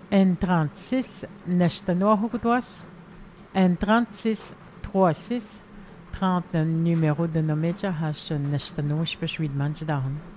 N36 Neshtanohugudwas, N36 36 30 numéro de Nomeja Hash Neshtanosh Bashwid Manjadahan.